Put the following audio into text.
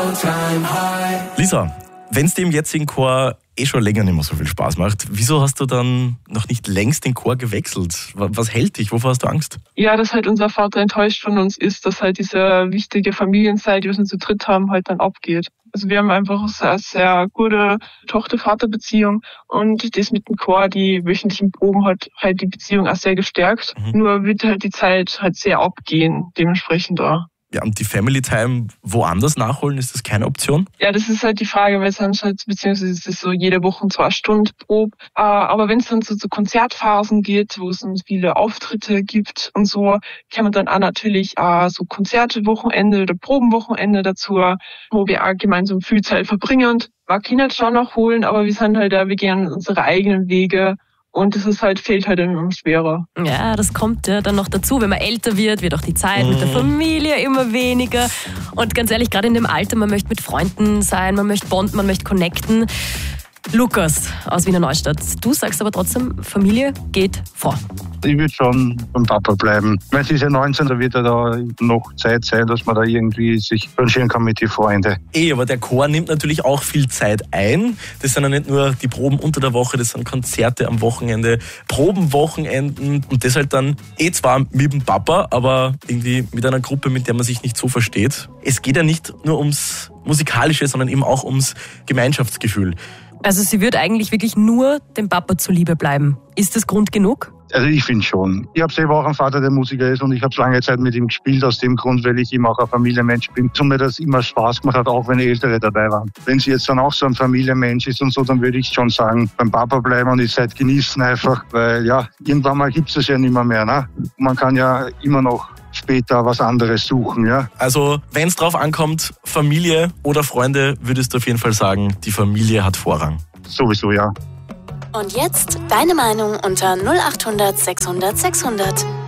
Lisa, wenn es dir im jetzigen Chor schon länger nicht mehr so viel Spaß macht, wieso hast du dann noch nicht längst den Chor gewechselt? Was hält dich? Wovor hast du Angst? Ja, dass halt unser Vater enttäuscht von uns ist, dass halt diese wichtige Familienzeit, die wir zu dritt haben, halt dann abgeht. Also wir haben einfach eine sehr gute Tochter-Vater-Beziehung und das mit dem Chor, die wöchentlichen Proben hat halt die Beziehung auch sehr gestärkt. Nur wird halt die Zeit halt sehr abgehen, dementsprechend auch. Ja, und die Family Time woanders nachholen, ist das keine Option? Ja, das ist halt die Frage, weil es dann halt, beziehungsweise es ist so jede Woche 2 Stunden Probe. Aber wenn es dann so zu Konzertphasen geht, wo es dann viele Auftritte gibt und so, kann man dann auch natürlich so Konzertwochenende oder Probenwochenende dazu, wo wir auch gemeinsam viel Zeit verbringen. Man kann halt schon noch holen, aber wir sind halt wir gehen unsere eigenen Wege. Und das ist halt, fehlt halt immer schwerer. Ja, das kommt ja dann noch dazu. Wenn man älter wird auch die Zeit mit der Familie immer weniger. Und ganz ehrlich, gerade in dem Alter, man möchte mit Freunden sein, man möchte bonden, man möchte connecten. Lukas aus Wiener Neustadt, du sagst aber trotzdem, Familie geht vor. Ich würde schon beim Papa bleiben. Weil es ist ja 19, da wird ja da noch Zeit sein, dass man da irgendwie sich arrangieren kann mit den Freunden. Aber der Chor nimmt natürlich auch viel Zeit ein. Das sind ja nicht nur die Proben unter der Woche, das sind Konzerte am Wochenende, Probenwochenenden und das halt dann zwar mit dem Papa, aber irgendwie mit einer Gruppe, mit der man sich nicht so versteht. Es geht ja nicht nur ums Musikalische, sondern eben auch ums Gemeinschaftsgefühl. Also sie wird eigentlich wirklich nur dem Papa zuliebe bleiben. Ist das Grund genug? Also ich finde schon. Ich habe selber auch einen Vater, der Musiker ist und ich habe lange Zeit mit ihm gespielt, aus dem Grund, weil ich ihm auch ein Familienmensch bin. Und mir das immer Spaß gemacht hat, auch wenn Ältere dabei waren. Wenn sie jetzt dann auch so ein Familienmensch ist und so, dann würde ich schon sagen, beim Papa bleiben und die Zeit genießen einfach, weil ja, irgendwann mal gibt es ja nicht mehr, ne? Man kann ja immer noch später was anderes suchen, ja. Also, wenn es drauf ankommt, Familie oder Freunde, würdest du auf jeden Fall sagen, die Familie hat Vorrang. Sowieso, ja. Und jetzt deine Meinung unter 0800 600 600.